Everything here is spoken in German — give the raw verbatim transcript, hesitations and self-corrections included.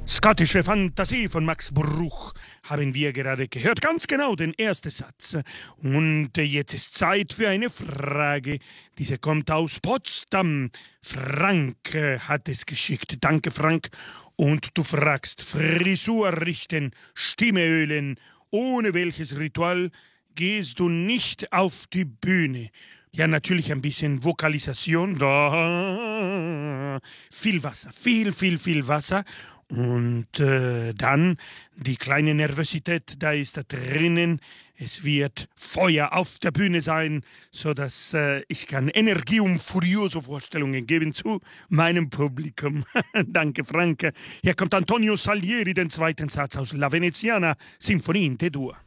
Skottische Fantasie von Max Bruch haben wir gerade gehört. Ganz genau den ersten Satz. Und jetzt ist Zeit für eine Frage. Diese kommt aus Potsdam. Frank äh, hat es geschickt. Danke, Frank. Und du fragst: Frisur richten, Stimme ölen. Ohne welches Ritual gehst du nicht auf die Bühne? Ja, natürlich ein bisschen Vokalisation. Da. Viel Wasser, viel, viel, viel Wasser. Und äh, dann die kleine Nervosität, da ist da drinnen. Es wird Feuer auf der Bühne sein, sodass äh, ich kann Energie und Furioso-Vorstellungen geben zu meinem Publikum. Danke, Frank. Hier kommt Antonio Salieri, den zweiten Satz aus La Veneziana, Sinfonie in T-Dur.